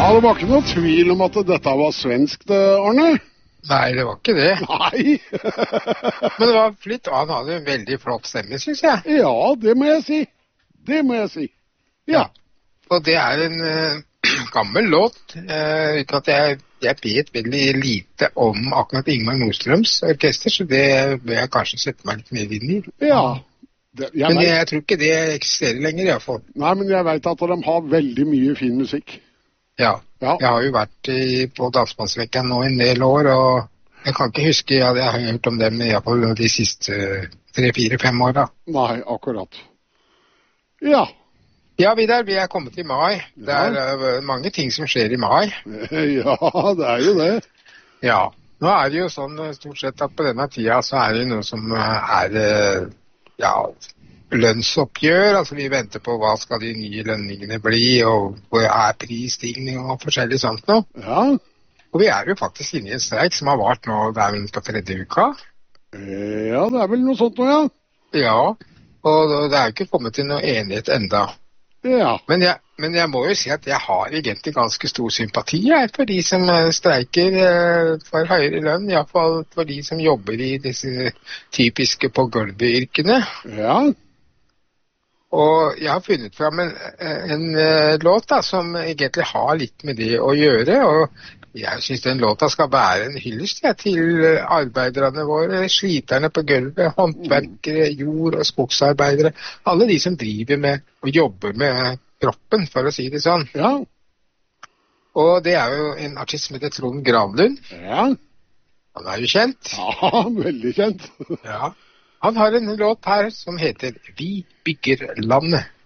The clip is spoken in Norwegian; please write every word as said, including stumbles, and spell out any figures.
det var ikke noe tvil om at dette var svensk, det, Arne. Nei, det var ikke det. Nei. Men det var flitt, og han hadde en veldig flott stemme, synes jeg. Ja, det må jeg si. Det må jeg si. Ja. Ja. Og det er en uh, gammel låt, uh, uten at jeg, jeg vet veldig lite om akkurat Ingmar Nordstrøms orkester, så det bør jeg kanskje sette meg litt mer inn i. Ja. Det, jeg men vet... jeg tror ikke det eksisterer lenger, i hvert fall. Nei, men jeg vet at de har veldig mye fin musikk. Ja, ja. Jeg har jo vært i, på Dansbandsvekka nå en del år, og jeg kan ikke huske, ja, jeg har hørt om dem i hvert fall de siste tre, fire, fem år da. Nei, akkurat. Ja. Ja, Vidar, vi er kommet i mai. Det er ja. uh, mange ting som skjer i mai. Ja, det er jo det. Ja, nå er det jo sånn stort sett at på denne tida så er det noe som er, uh, ja, lønnsoppgjør. Altså vi venter på hva skal de nye lønningene bli, og hvor er prisstigning og forskjellig sånt nå. Ja. Og vi er jo faktisk inne i en streik som har vart nå, det er vel på tredje uka. Ja, det er vel noe sånt nå, ja. Ja, og det er jo ikke kommet til noe enighet enda. Ja. Men jeg, men jeg må jo si at jeg har egentlig ganske stor sympati her for de som streiker for høyere lønn, i hvert fall for de som jobber i disse typiske på gulvet-yrkene. Ja. Og jeg har funnet frem en, en, en låt da, som egentlig har litt med det å gjøre, og jeg synes den låta skal være en hyllest ja, til arbeiderne våre, sliterne på gulvet, håndverkere, jord- og skogsarbeidere, alle de som driver med og jobber med kroppen, for å si det sånn. Ja. Og det er jo en artist som heter Trond Granlund. Ja. Han er jo kjent. Ja, veldig kjent. Ja. Han har en låt her som heter Vi bygger landet.